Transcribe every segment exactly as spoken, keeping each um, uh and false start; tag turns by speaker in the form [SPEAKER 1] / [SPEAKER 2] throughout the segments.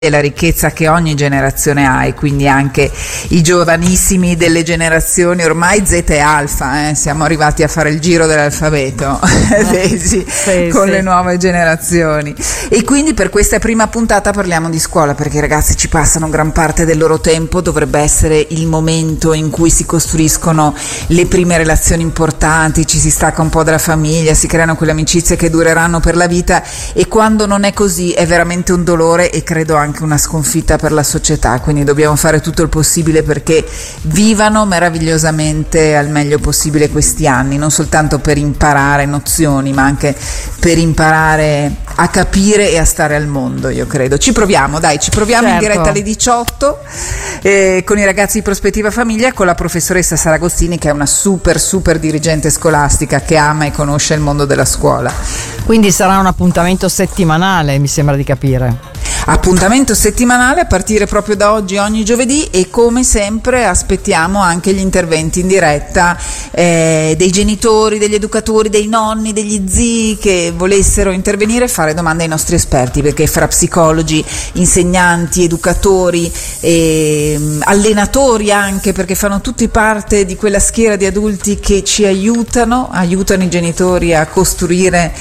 [SPEAKER 1] e la ricchezza che ogni generazione ha, e quindi anche i giovanissimi delle generazioni ormai Z e Alfa, eh? Siamo arrivati a fare il giro dell'alfabeto Vedi,
[SPEAKER 2] sì,
[SPEAKER 1] con
[SPEAKER 2] sì.
[SPEAKER 1] le nuove generazioni, e quindi per questa prima puntata parliamo di scuola, perché i ragazzi ci passano gran parte del loro tempo. Dovrebbe essere il momento in cui si costruiscono le prime relazioni importanti, ci si stacca un po' dalla famiglia, si creano quelle amicizie che dureranno per la vita, e quando non è così è veramente un dolore e credo anche una sconfitta per la società. Quindi dobbiamo fare tutto il possibile perché vivano meravigliosamente al meglio possibile questi anni, non soltanto per imparare nozioni, ma anche per imparare a capire e a stare al mondo. Io credo ci proviamo, dai, ci proviamo.
[SPEAKER 2] Certo.
[SPEAKER 1] In diretta alle diciotto eh, con i ragazzi di Prospettiva Famiglia, con la professoressa Sara Agostini, che è una super super dirigente scolastica che ama e conosce il mondo della scuola.
[SPEAKER 2] Quindi sarà un appuntamento settimanale, mi sembra di capire.
[SPEAKER 1] Appuntamento settimanale a partire proprio da oggi, ogni giovedì, e come sempre aspettiamo anche gli interventi in diretta eh, dei genitori, degli educatori, dei nonni, degli zii che volessero intervenire e fare domande ai nostri esperti, perché fra psicologi, insegnanti, educatori, e, allenatori anche, perché fanno tutti parte di quella schiera di adulti che ci aiutano, aiutano i genitori a costruire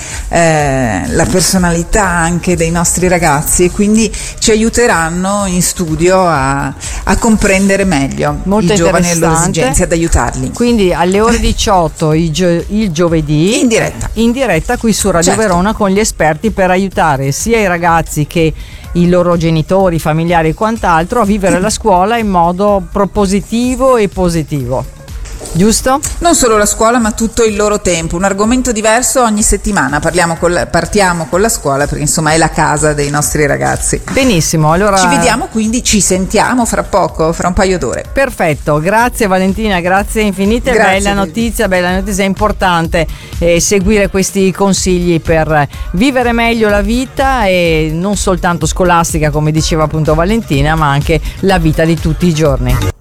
[SPEAKER 1] eh, la personalità anche dei nostri ragazzi, e quindi ci aiuteranno in studio a, a comprendere meglio
[SPEAKER 2] Molto
[SPEAKER 1] i giovani e le loro
[SPEAKER 2] interessante.
[SPEAKER 1] esigenze, ad aiutarli.
[SPEAKER 2] Quindi alle ore diciotto il, gio- il giovedì
[SPEAKER 1] In diretta.
[SPEAKER 2] in diretta qui su Radio
[SPEAKER 1] Certo.
[SPEAKER 2] Verona, con gli esperti, per aiutare sia i ragazzi che i loro genitori, familiari e quant'altro a vivere la scuola in modo propositivo e positivo. Giusto?
[SPEAKER 1] Non solo la scuola, ma tutto il loro tempo, un argomento diverso ogni settimana. Parliamo con la, partiamo con la scuola, perché insomma è la casa dei nostri ragazzi.
[SPEAKER 2] Benissimo, allora
[SPEAKER 1] Ci vediamo, quindi ci sentiamo fra poco, fra un paio d'ore.
[SPEAKER 2] perfetto, grazie Valentina, grazie infinite.
[SPEAKER 1] Grazie,
[SPEAKER 2] bella
[SPEAKER 1] Lili.
[SPEAKER 2] notizia, bella notizia, è importante eh, seguire questi consigli per vivere meglio la vita, e non soltanto scolastica come diceva appunto Valentina, ma anche la vita di tutti i giorni.